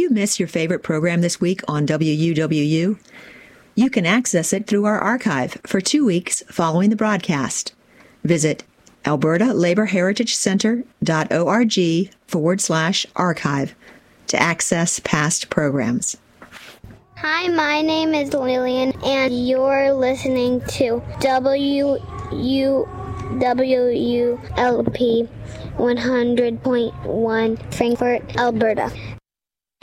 you miss your favorite program this week on WUWU? You can access it through our archive for 2 weeks following the broadcast. Visit albertalaborheritagecenter.org/archive to access past programs. Hi, my name is Lillian, and you're listening to WUWLP 100.1 Frankfort, Alberta.